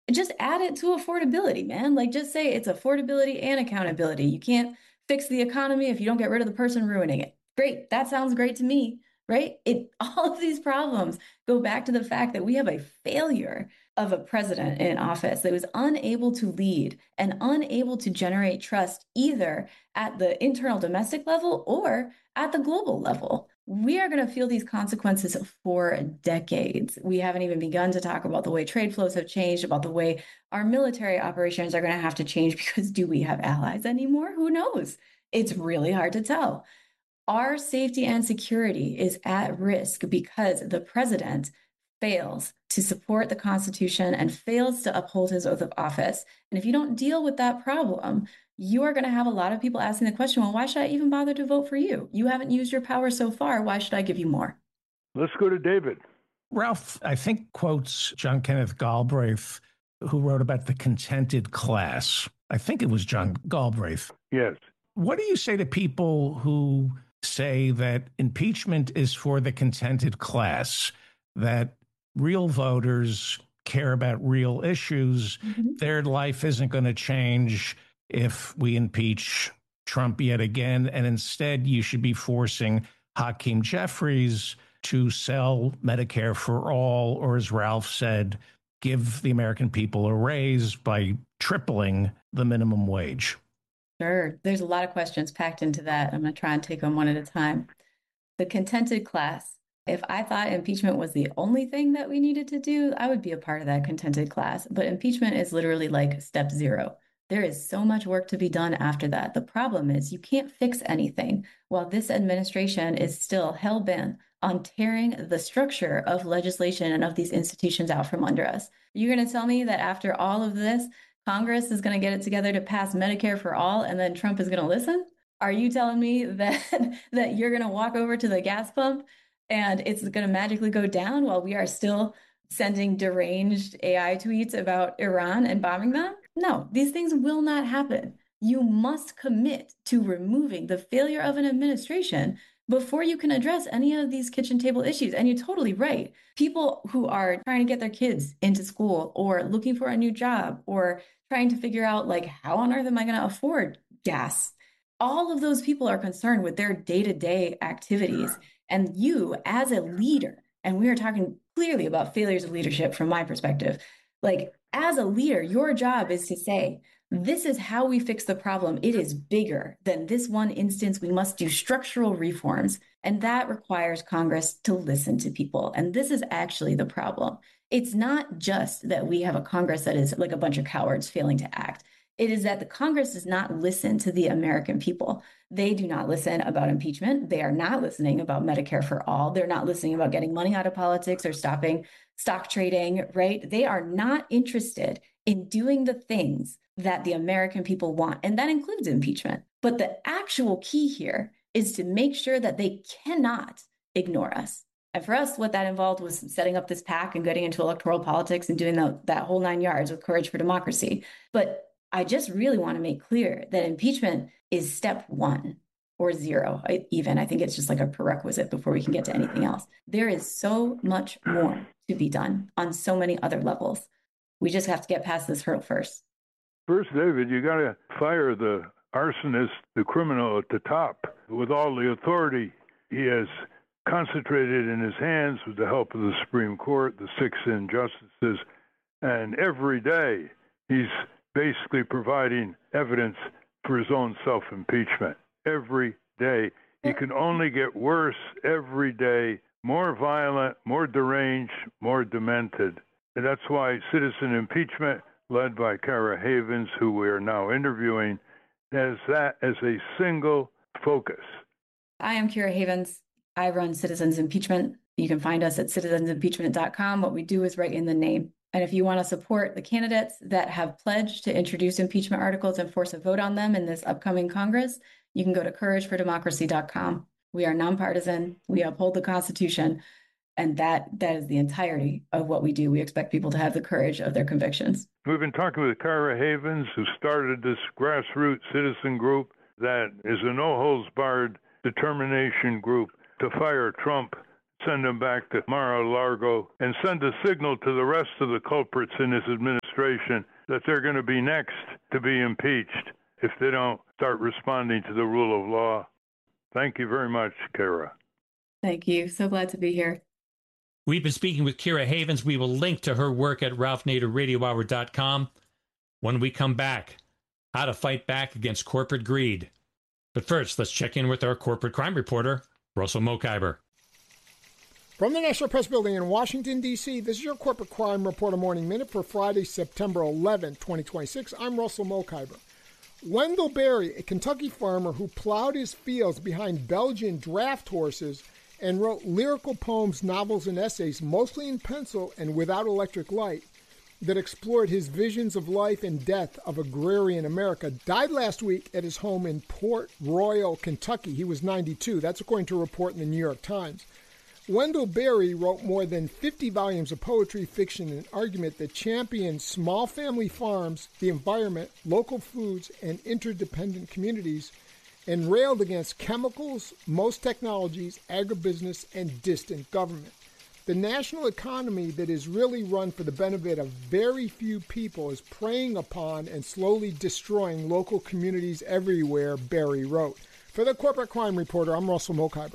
just add it to affordability, man. Like just say it's affordability and accountability. You can't fix the economy if you don't get rid of the person ruining it. Great. That sounds great to me, right? It all of these problems go back to the fact that we have a failure of a president in office that was unable to lead and unable to generate trust either at the internal domestic level or at the global level. We are going to feel these consequences for decades. We haven't even begun to talk about the way trade flows have changed, about the way our military operations are going to have to change because do we have allies anymore? Who knows? It's really hard to tell. Our safety and security is at risk because the president fails to support the Constitution and fails to uphold his oath of office. And if you don't deal with that problem, you are going to have a lot of people asking the question, well, why should I even bother to vote for you? You haven't used your power so far. Why should I give you more? Let's go to David. Ralph, I think, quotes John Kenneth Galbraith, who wrote about the contented class. I think it was John Galbraith. Yes. What do you say to people who say that impeachment is for the contented class, that real voters care about real issues? Mm-hmm. Their life isn't going to change if we impeach Trump yet again, and instead you should be forcing Hakeem Jeffries to sell Medicare for all, or as Ralph said, give the American people a raise by tripling the minimum wage? Sure. There's a lot of questions packed into that. I'm going to try and take them one at a time. The contented class. If I thought impeachment was the only thing that we needed to do, I would be a part of that contented class. But impeachment is literally like step zero. There is so much work to be done after that. The problem is you can't fix anything while this administration is still hell-bent on tearing the structure of legislation and of these institutions out from under us. You're going to tell me that after all of this, Congress is going to get it together to pass Medicare for all, and then Trump is going to listen? Are you telling me that that you're going to walk over to the gas pump and it's going to magically go down while we are still sending deranged AI tweets about Iran and bombing them? No, these things will not happen. You must commit to removing the failure of an administration before you can address any of these kitchen table issues. And you're totally right. People who are trying to get their kids into school or looking for a new job or trying to figure out, like, how on earth am I going to afford gas? All of those people are concerned with their day-to-day activities. And you, as a leader, and we are talking clearly about failures of leadership from my perspective, like, as a leader, your job is to say, this is how we fix the problem. It is bigger than this one instance. We must do structural reforms. And that requires Congress to listen to people. And this is actually the problem. It's not just that we have a Congress that is like a bunch of cowards failing to act. It is that the Congress does not listen to the American people. They do not listen about impeachment. They are not listening about Medicare for all. They're not listening about getting money out of politics or stopping stock trading, right? They are not interested in doing the things that the American people want. And that includes impeachment. But the actual key here is to make sure that they cannot ignore us. And for us, what that involved was setting up this PAC and getting into electoral politics and doing that whole 9 yards with Courage for Democracy. But I just really want to make clear that impeachment is step one or zero, even. I think it's just like a prerequisite before we can get to anything else. There is so much more to be done on so many other levels. We just have to get past this hurdle first. First, David, you got to fire the arsonist, the criminal at the top. With all the authority he has concentrated in his hands with the help of the Supreme Court, the 6 justices, and every day he's basically providing evidence for his own self-impeachment. Every day. He can only get worse every day, more violent, more deranged, more demented. And that's why citizen impeachment, led by Kara Havens, who we are now interviewing, has that as a single focus. I am Kara Havens. I run Citizens Impeachment. You can find us at citizensimpeachment.com. What we do is write in the name. And if you want to support the candidates that have pledged to introduce impeachment articles and force a vote on them in this upcoming Congress, you can go to couragefordemocracy.com. We are nonpartisan. We uphold the Constitution. And that is the entirety of what we do. We expect people to have the courage of their convictions. We've been talking with Kara Havens, who started this grassroots citizen group that is a no-holds-barred determination group to fire Trump, send him back to Mar-a-Lago, and send a signal to the rest of the culprits in his administration administration that they're going to be next to be impeached if they don't start responding to the rule of law. Thank you very much, Kara. Thank you. So glad to be here. We've been speaking with Kara Havens. We will link to her work at RalphNaderRadioHour.com. When we come back, how to fight back against corporate greed. But first, let's check in with our corporate crime reporter, Russell Mokhiber. From the National Press Building in Washington, D.C., this is your Corporate Crime Reporter Morning Minute for Friday, September 11, 2026. I'm Russell Mokhiber. Wendell Berry, a Kentucky farmer who plowed his fields behind Belgian draft horses and wrote lyrical poems, novels, and essays, mostly in pencil and without electric light, that explored his visions of life and death of agrarian America, died last week at his home in Port Royal, Kentucky. He was 92. That's according to a report in the New York Times. Wendell Berry wrote more than 50 volumes of poetry, fiction, and argument that championed small family farms, the environment, local foods, and interdependent communities, and railed against chemicals, most technologies, agribusiness, and distant government. The national economy that is really run for the benefit of very few people is preying upon and slowly destroying local communities everywhere, Berry wrote. For the Corporate Crime Reporter, I'm Russell Mokhiber.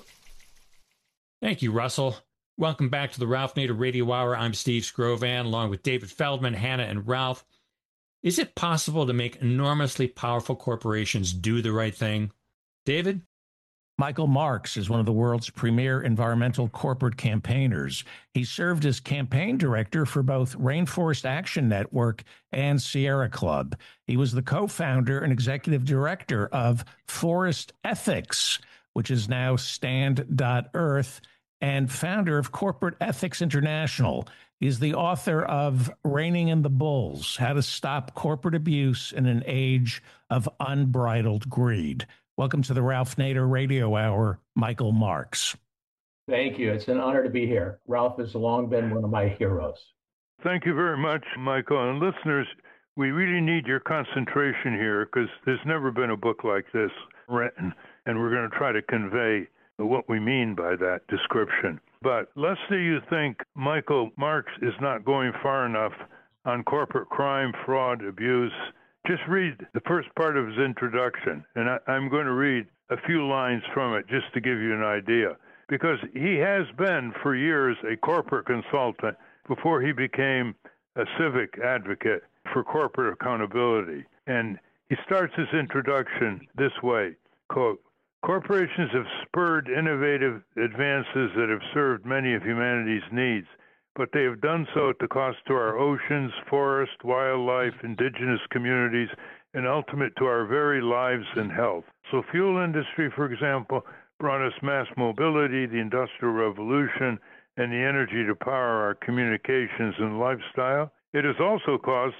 Thank you, Russell. Welcome back to the Ralph Nader Radio Hour. I'm Steve Scrovan, along with David Feldman, Hannah, and Ralph. Is it possible to make enormously powerful corporations do the right thing? David? Michael Marks is one of the world's premier environmental corporate campaigners. He served as campaign director for both Rainforest Action Network and Sierra Club. He was the co-founder and executive director of Forest Ethics, which is now Stand.Earth, and founder of Corporate Ethics International. He's the author of Reining in the Bulls, How to Stop Corporate Abuse in an Age of Unbridled Greed. Welcome to the Ralph Nader Radio Hour, Michael Marks. Thank you. It's an honor to be here. Ralph has long been one of my heroes. Thank you very much, Michael. And listeners, we really need your concentration here because there's never been a book like this written, and we're going to try to convey what we mean by that description. But lest you think Michael Marks is not going far enough on corporate crime, fraud, abuse, just read the first part of his introduction, and I'm going to read a few lines from it just to give you an idea, because he has been for years a corporate consultant before he became a civic advocate for corporate accountability. And he starts his introduction this way, quote, "Corporations have spurred innovative advances that have served many of humanity's needs, but they have done so at the cost to our oceans, forests, wildlife, indigenous communities, and ultimate to our very lives and health. So fuel industry, for example, brought us mass mobility, the Industrial Revolution, and the energy to power our communications and lifestyle. It has also caused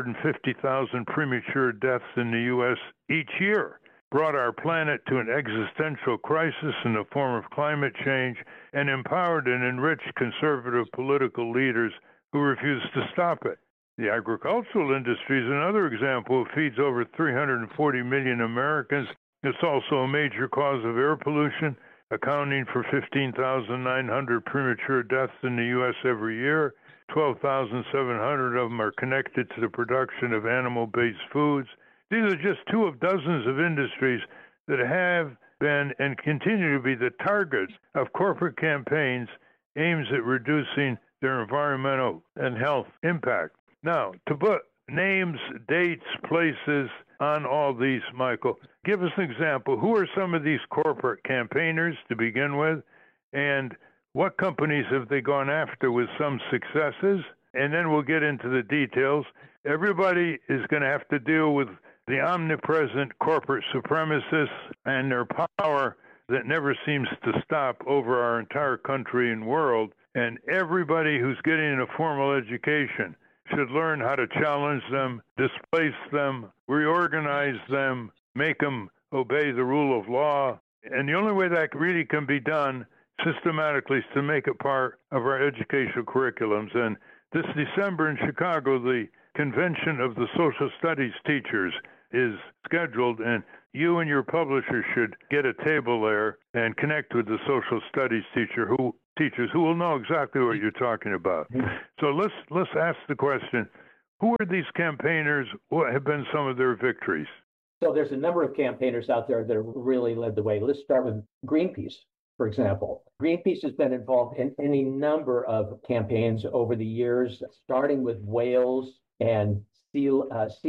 350,000 premature deaths in the U.S. each year, brought our planet to an existential crisis in the form of climate change, and empowered and enriched conservative political leaders who refuse to stop it. The agricultural industry is another example. It feeds over 340 million Americans. It's also a major cause of air pollution, accounting for 15,900 premature deaths in the U.S. every year. 12,700 of them are connected to the production of animal-based foods. These are just two of dozens of industries that have been and continue to be the target of corporate campaigns aimed at reducing their environmental and health impact. Now, to put names, dates, places on all these, Michael, give us an example. Who are some of these corporate campaigners to begin with, and what companies have they gone after with some successes? And then we'll get into the details. Everybody is going to have to deal with the omnipresent corporate supremacists and their power that never seems to stop over our entire country and world. And everybody who's getting a formal education should learn how to challenge them, displace them, reorganize them, make them obey the rule of law. And the only way that really can be done systematically is to make it part of our educational curriculums. And this December in Chicago, the Convention of the Social Studies Teachers is scheduled, and you and your publisher should get a table there and connect with the social studies teachers who will know exactly what you're talking about. So let's ask the question, Who are these campaigners? What have been some of their victories? So there's a number of campaigners out there that have really led the way. Let's start with Greenpeace, for example. Greenpeace has been involved in any number of campaigns over the years, starting with whales and sea